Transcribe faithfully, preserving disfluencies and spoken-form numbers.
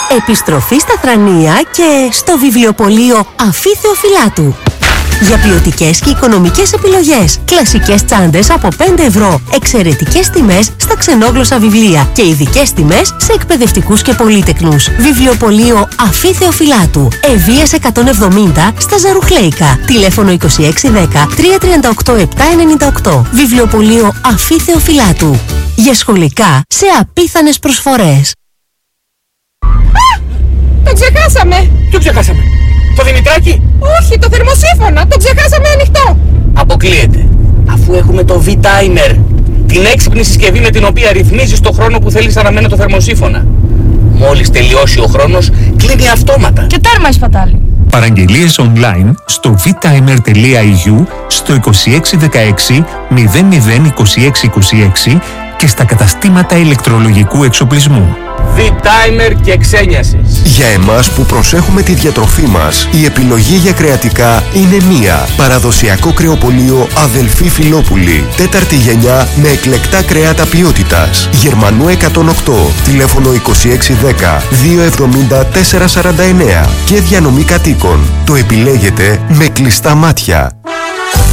Επιστροφή στα Θρανία και στο βιβλιοπωλείο Αφή Θεοφυλάτου. Για ποιοτικές και οικονομικές επιλογές. Κλασικές τσάντες από πέντε ευρώ. Εξαιρετικές τιμές στα ξενόγλωσσα βιβλία. Και ειδικές τιμές σε εκπαιδευτικούς και πολύτεκνους. Βιβλιοπωλείο Αφή Θεοφυλάτου. Ευβοίας εκατόν εβδομήντα στα Ζαρουχλέικα. Τηλέφωνο είκοσι έξι δέκα τριακόσια τριάντα οκτώ επτακόσια ενενήντα οκτώ. Βιβλιοπωλείο Αφή Θεοφυλάτου. Για σχολικά σε απίθανες προσφορές. Α! Το ξεχάσαμε! Ποιο ξεχάσαμε? Το Δημητράκι? Όχι, το θερμοσύφωνα! Το ξεχάσαμε ανοιχτό! Αποκλείεται. Αφού έχουμε το V-Timer, την έξυπνη συσκευή με την οποία ρυθμίζεις το χρόνο που θέλεις να μένει το θερμοσύφωνα. Μόλις τελειώσει ο χρόνος, κλείνει αυτόματα. Και τέρμα η σπατάλη. Παραγγελίες online στο vtimer.eu, στο είκοσι έξι δεκαέξι μηδέν μηδέν είκοσι έξι είκοσι έξι και στα καταστήματα ηλεκτρολογικού εξοπλισμού. V-Timer και ξένιασης. Για εμάς που προσέχουμε τη διατροφή μας, η επιλογή για κρεατικά είναι μία. Παραδοσιακό κρεοπωλείο Αδελφή Φιλόπουλη. Τέταρτη γενιά με εκλεκτά κρέατα ποιότητας. Γερμανού εκατόν οκτώ. Τηλέφωνο είκοσι έξι δέκα διακόσια εβδομήντα τετρακόσια σαράντα εννέα. Και διανομή κατοίκων. Το επιλέγετε με κλειστά μάτια.